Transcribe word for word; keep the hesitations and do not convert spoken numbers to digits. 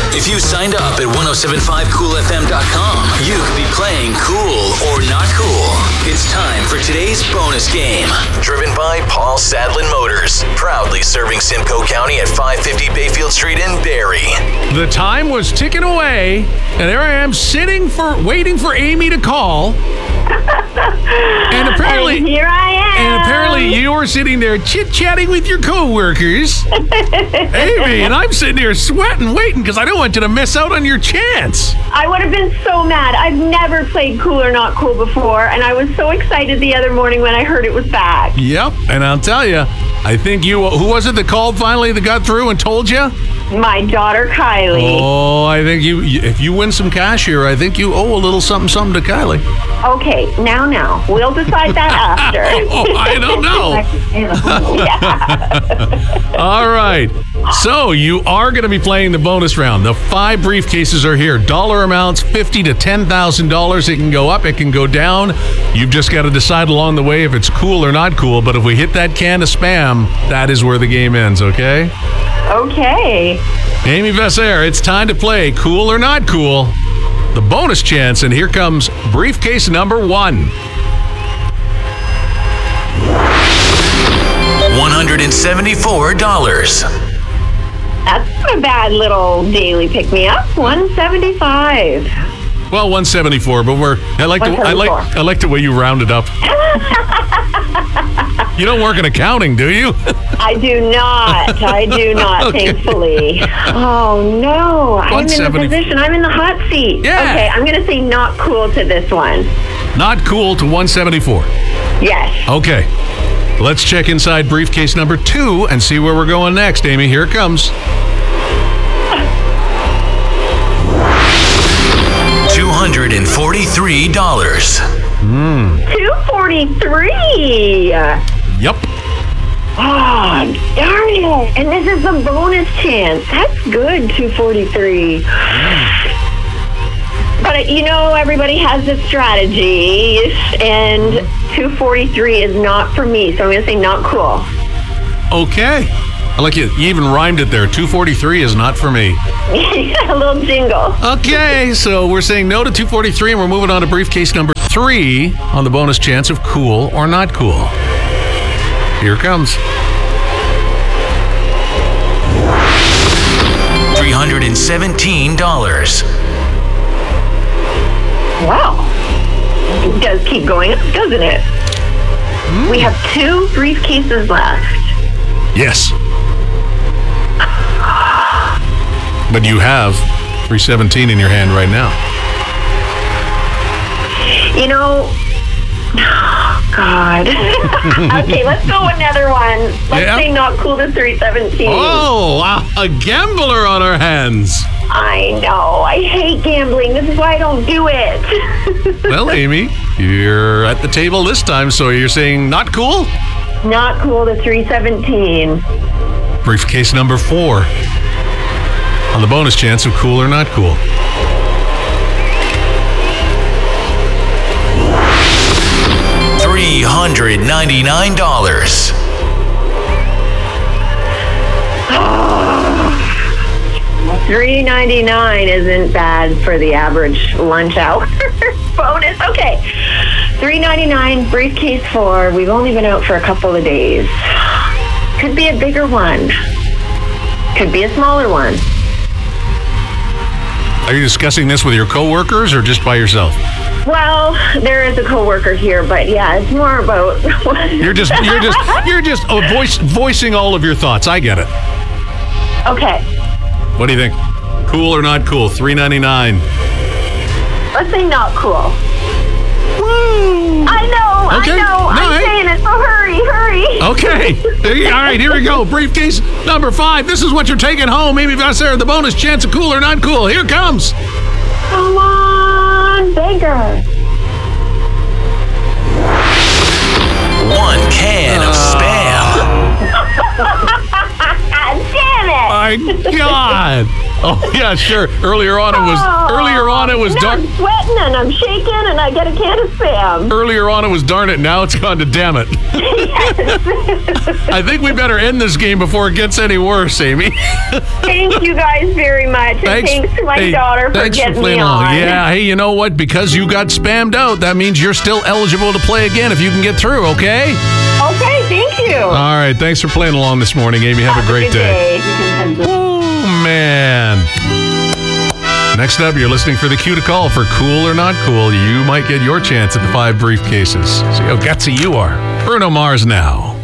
If you signed up at ten seventy-five cool f m dot com, you could be playing Cool or Not Cool. It's time for today's bonus game. Driven by Paul Sadlin Motors. Proudly serving Simcoe County at five fifty Bayfield Street in Barrie. The time was ticking away, and there I am sitting for, waiting for Amy to call. And apparently, and here I am. And apparently, you were sitting there chit-chatting with your coworkers, Amy, and I'm sitting here sweating, waiting because I don't want you to miss out on your chance. I would have been so mad. I've never played Cool or Not Cool before, and I was so excited the other morning when I heard it was back. Yep, and I'll tell you, I think you. Who was it that called finally that got through and told you? My daughter, Kylie. Oh, I think you. If you win some cash here, I think you owe a little something, something to Kylie. Okay, now, now. We'll decide that after. Oh, I don't know. Yeah. All right. So you are going to be playing the bonus round. The five briefcases are here. Dollar amounts, fifty to ten thousand dollars. It can go up. It can go down. You've just got to decide along the way if it's cool or not cool. But if we hit that can of spam, that is where the game ends. Okay. Okay. Amy Vasser, it's time to play Cool or Not Cool. The bonus chance, and here comes briefcase number one. one hundred seventy-four dollars. That's not a bad little daily pick-me-up. one seventy-five. Well, one seventy-four, but we're I like the I like I like the way you rounded up. You don't work in accounting, do you? I do not. I do not, Okay. Thankfully. Oh, no. I'm in the position. I'm in the hot seat. Yeah. Okay, I'm going to say not cool to this one. Not cool to one seventy-four. Yes. Okay. Let's check inside briefcase number two and see where we're going next, Amy. Here it comes. two hundred forty-three dollars. Mm. two forty-three. Yep. Oh, darn it. And this is the bonus chance. That's good, two forty-three. But, you know, everybody has a strategy, and two forty-three is not for me, so I'm going to say not cool. Okay. I like it. You even rhymed it there. two forty-three is not for me. A little jingle. Okay, so we're saying no to two forty-three, and we're moving on to briefcase number three on the bonus chance of cool or not cool. Here it comes. three hundred seventeen dollars. Wow. It does keep going up, doesn't it? Mm. We have two briefcases left. Yes. But you have three seventeen in your hand right now. You know, oh, God. Okay, let's go another one. Let's Yeah. say not cool to three seventeen. Oh, wow. A gambler on our hands. I know. I hate gambling. This is why I don't do it. Well, Amy, you're at the table this time, so you're saying not cool? Not cool to three seventeen. Briefcase number four on the bonus chance of cool or not cool. three hundred ninety-nine dollars. three ninety-nine isn't bad for the average lunch hour bonus. Okay, three ninety-nine, briefcase four. We've only been out for a couple of days. Could be a bigger one. Could be a smaller one. Are you discussing this with your coworkers or just by yourself? Well, there is a coworker here, but yeah, it's more about. You're just you're just you're just oh, voice voicing all of your thoughts. I get it. Okay. What do you think? Cool or not cool? three ninety-nine. Let's say not cool. Woo! I know, Okay. I know. No, I'm I- saying it, so hurry, hurry. Okay. There you- All right, here we go. Briefcase number five. This is what you're taking home. Amy Vasser, the bonus chance of cool or not cool. Here it comes. Come on, bigger. One can of spam. Damn it. I my God. Oh, yeah, sure. Earlier on it was Oh, earlier on it was now darn I'm sweating and I'm shaking and I get a can of Spam. earlier on it was darn it. Now it's gone to damn it. I think we better end this game before it gets any worse, Amy. Thank you guys very much. And thanks to my hey, daughter for thanks getting for playing me along. on. Yeah, hey, you know what? Because you got spammed out, that means you're still eligible to play again if you can get through, okay? Okay, thank you. All right, thanks for playing along this morning, Amy. Have, a great good day. day. Oh, man. Next up, you're listening for the cue to call for Cool or Not Cool. You might get your chance at the five briefcases. See how gutsy you are. Bruno Mars now.